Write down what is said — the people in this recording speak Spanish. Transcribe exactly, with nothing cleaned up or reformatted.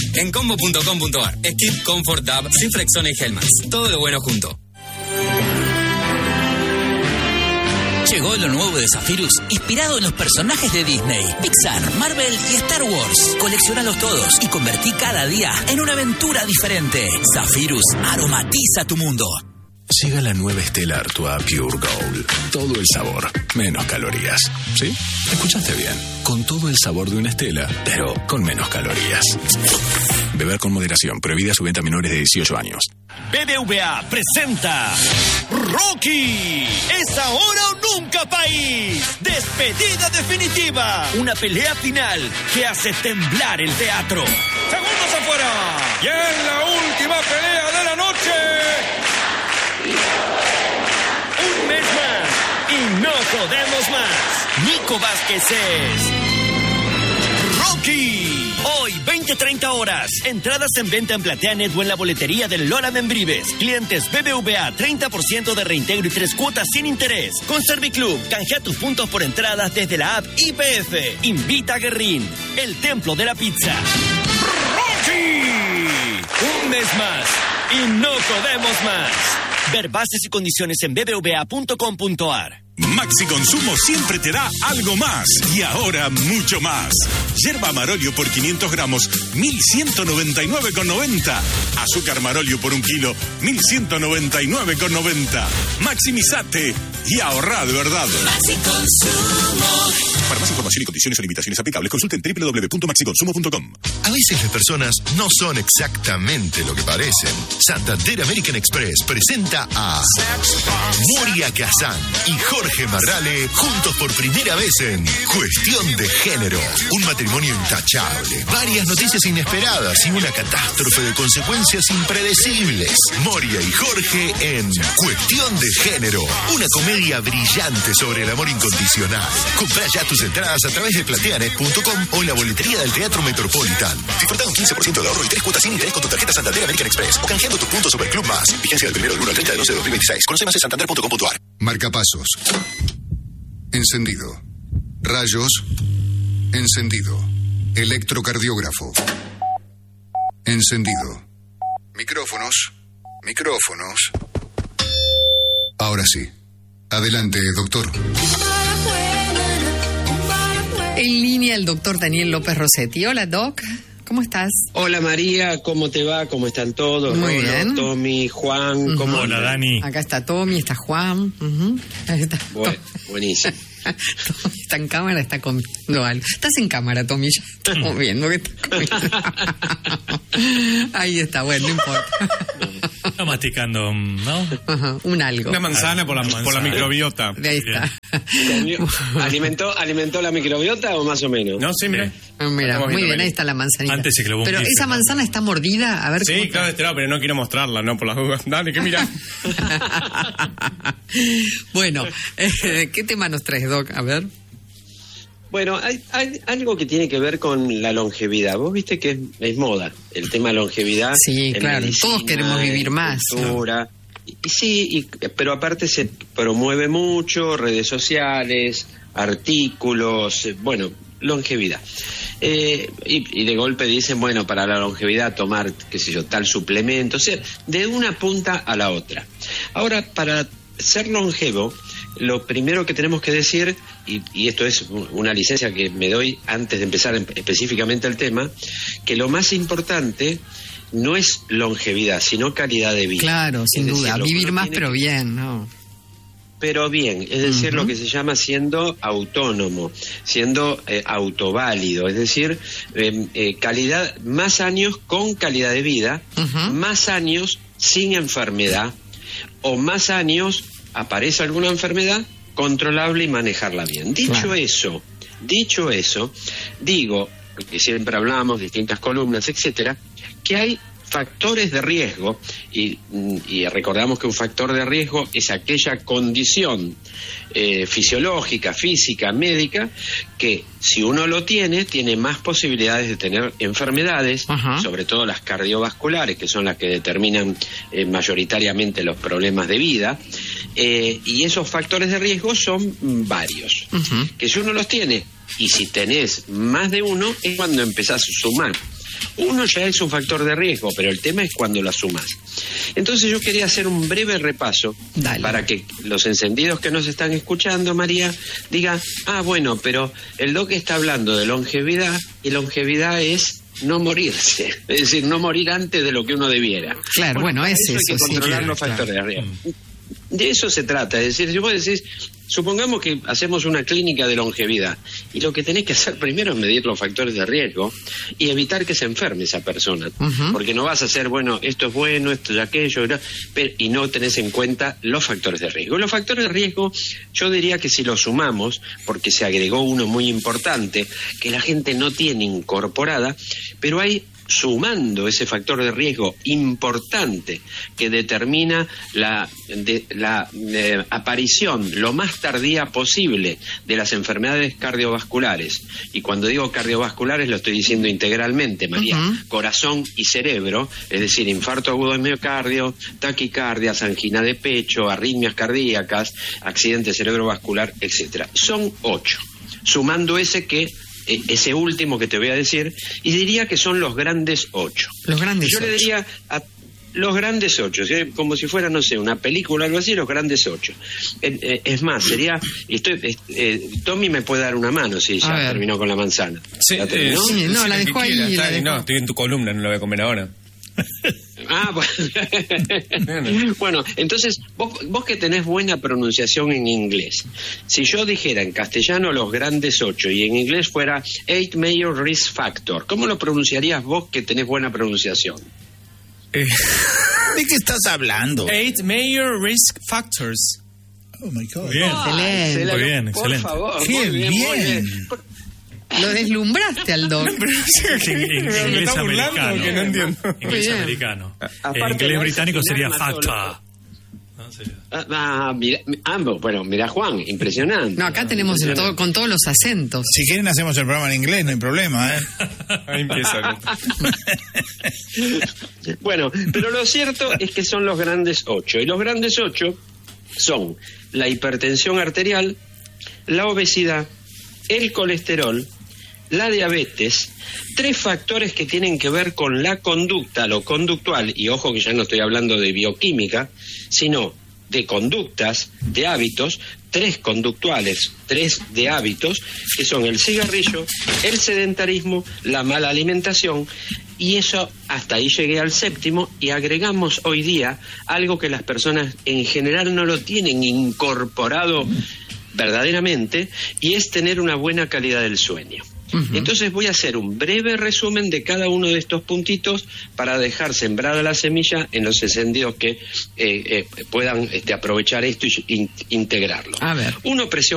en combo punto com punto ar. Skip, Comfort, Dab, Cifrexona y Hellmann's. Todo lo bueno junto. Llegó lo nuevo de Zephyrus, inspirado en los personajes de Disney, Pixar, Marvel y Star Wars. Coleccionalos todos y convertí cada día en una aventura diferente. Zephyrus aromatiza tu mundo. Llega la nueva Stella Artois Pure Gold. Todo el sabor, menos calorías. ¿Sí? Escuchaste bien. Con todo el sabor de una Stella, pero con menos calorías. Beber con moderación. Prohibida su venta a menores de dieciocho años. B B V A presenta Rocky. Es ahora o nunca, país. Despedida definitiva. Una pelea final que hace temblar el teatro. Segundos afuera. Y en la última pelea de la noche, un mes más y no podemos más. Nico Vázquez es Rocky. Hoy, veinte a treinta horas. Entradas en venta en PlateaNet o en la boletería del Lola Membrives. Clientes B B V A, treinta por ciento de reintegro y tres cuotas sin interés. Con Serviclub, canjea tus puntos por entradas desde la app I P F. Invita a Guerrín, el templo de la pizza. ¡Rocky! Un mes más y no podemos más. Ver bases y condiciones en b b v a punto com punto ar. Maxi Consumo siempre te da algo más y ahora mucho más. Yerba Marolio por quinientos gramos, mil ciento noventa y nueve con noventa. Azúcar Marolio por un kilo, mil ciento noventa y nueve con noventa. Maximizate y ahorrá de verdad. Maxi Consumo. Para más información y condiciones o limitaciones aplicables, consulten doble u doble u doble u punto maxi consumo punto com. A veces las personas no son exactamente lo que parecen. Santander American Express presenta a Moria Kazan y Jorge Marrale juntos por primera vez en Cuestión de Género. Un matrimonio intachable, varias noticias inesperadas y una catástrofe de consecuencias impredecibles. Moria y Jorge en Cuestión de Género. Una comedia brillante sobre el amor incondicional. Comprá ya tus entradas a través de plateanet punto com o en la boletería del Teatro Metropolitan. Disfruta un quince por ciento de ahorro y tres cuotas sin interés con tu tarjeta Santander American Express o canjeando tus puntos sobre Club Más. Vigencia del primero del uno al treinta de doce de dos mil veintiséis. Conoce más en santander punto com punto ar. Marcapasos. Encendido. Rayos. Encendido. Electrocardiógrafo. Encendido. Micrófonos. Micrófonos. Ahora sí. Adelante, doctor. En línea el doctor Daniel López Rossetti. Hola, Doc. ¿Cómo estás? Hola, María. ¿Cómo te va? ¿Cómo están todos? Muy Rolo, bien. Tommy, Juan. Uh-huh. ¿Cómo Hola, andan? Dani. Acá está Tommy, está Juan. Uh-huh. Ahí está. Bueno, buenísimo. Tommy está en cámara, está comiendo algo. Estás en cámara, Tommy, ya estamos viendo que estás comiendo. Ahí está, bueno, no importa. Está masticando, ¿no? Uh-huh. Un algo. Una manzana por la, Una por la manzana. microbiota. Ahí está. ¿Alimentó, ¿Alimentó la microbiota o más o menos? No, sí, mira. Ah, mira, Estamos muy viendo, bien, Meli. ahí está la manzanita. Antes se clavó un Pero bife, esa ¿no? manzana está mordida, a ver Sí, cómo claro, este lado, pero no quiero mostrarla, no por las dudas. Dale, que mira. Bueno, eh, ¿qué tema nos traes, Doc? A ver. Bueno, hay, hay algo que tiene que ver con la longevidad. Vos viste que es, es moda el tema longevidad. Sí, en claro, medicina, todos queremos vivir en más, cultura. Y, y sí, y, pero aparte se promueve mucho, redes sociales, artículos, eh, bueno, longevidad. Eh, y, y de golpe dicen, bueno, para la longevidad tomar, qué sé yo, tal suplemento, o sea, de una punta a la otra. Ahora, para ser longevo, lo primero que tenemos que decir, y, y esto es una licencia que me doy antes de empezar específicamente el tema, que lo más importante no es longevidad, sino calidad de vida. Claro, sin Es duda, decir, lo que vivir uno más tiene pero que- bien, ¿no? Pero bien, es decir, Ujú. lo que se llama siendo autónomo, siendo eh, autoválido, es decir, eh, eh, calidad, más años con calidad de vida, Ujú. más años sin enfermedad, o más años aparece alguna enfermedad controlable y manejarla bien. Dicho Claro. eso, dicho eso, digo, que siempre hablamos, distintas columnas, etcétera, que hay factores de riesgo, y, y recordamos que un factor de riesgo es aquella condición eh, fisiológica, física, médica, que si uno lo tiene, tiene más posibilidades de tener enfermedades, Ajá. sobre todo las cardiovasculares, que son las que determinan eh, mayoritariamente los problemas de vida, eh, y esos factores de riesgo son mm, varios, Ujú. que si uno los tiene, y si tenés más de uno, es cuando empezás a sumar. uno ya es un factor de riesgo, pero el tema es cuando la sumas. Entonces yo quería hacer un breve repaso Dale. para que los encendidos que nos están escuchando, María, digan, ah, bueno, pero el doc está hablando de longevidad, y longevidad es no morirse, es decir, no morir antes de lo que uno debiera. Claro, bueno, bueno es eso. Hay que controlar sí, los claro, factores claro. de riesgo. De eso se trata, es decir, si vos decís, supongamos que hacemos una clínica de longevidad, y lo que tenés que hacer primero es medir los factores de riesgo y evitar que se enferme esa persona, uh-huh. porque no vas a hacer, bueno, esto es bueno, esto es aquello, pero, y no tenés en cuenta los factores de riesgo. Los factores de riesgo, yo diría que si los sumamos, porque se agregó uno muy importante, que la gente no tiene incorporada, pero hay sumando ese factor de riesgo importante que determina la, de, la eh, aparición lo más tardía posible de las enfermedades cardiovasculares. Y cuando digo cardiovasculares lo estoy diciendo integralmente, María. Uh-huh. Corazón y cerebro, es decir, infarto agudo de miocardio, taquicardias, angina de pecho, arritmias cardíacas, accidente cerebrovascular, etcétera. Son ocho. Sumando ese que ese último que te voy a decir, y diría que son los grandes ocho. Los grandes Yo ocho. le diría a los grandes ocho, ¿sí? Como si fuera, no sé, una película o algo así, los grandes ocho. Eh, eh, es más, sería, estoy, eh, Tommy me puede dar una mano si ya terminó con la manzana. Sí, ¿La terminó? eh, sí, no, la dejó ahí. Está, La dejó. No, estoy en tu columna, no la voy a comer ahora. Ah, bueno. Bueno, entonces, vos, vos que tenés buena pronunciación en inglés, si yo dijera en castellano los grandes ocho y en inglés fuera eight major risk factor, ¿cómo lo pronunciarías vos que tenés buena pronunciación? Eh, ¿De qué estás hablando? Eight major risk factors. Oh my God. Bien, Ah, excelente. Muy bien, Por excelente. favor, Qué muy bien, muy bien. bien. Lo deslumbraste al doc. En, en ¿Me inglés está burlando americano. o que no entiendo? Inglés Bien. americano. Aparte, En inglés no, británico al final sería mató facta. ¿No? Sería- Ah, ah, mira, ambos, bueno, mira Juan, impresionante. No, acá tenemos el todo, con todos los acentos. Si quieren hacemos el programa en inglés, no hay problema, ¿eh? Ahí empieza. Bueno, pero lo cierto es que son los grandes ocho. Y los grandes ocho son la hipertensión arterial, la obesidad, el colesterol, la diabetes, tres factores que tienen que ver con la conducta, lo conductual, y ojo que ya no estoy hablando de bioquímica, sino de conductas, de hábitos, tres conductuales, tres de hábitos, que son el cigarrillo, el sedentarismo, la mala alimentación, y eso hasta ahí llegué al séptimo, y agregamos hoy día algo que las personas en general no lo tienen incorporado verdaderamente, y es tener una buena calidad del sueño. Uh-huh. Entonces voy a hacer un breve resumen de cada uno de estos puntitos para dejar sembrada la semilla en los encendidos que eh, eh, puedan este, aprovechar esto y in- integrarlo. A ver. Uno, presión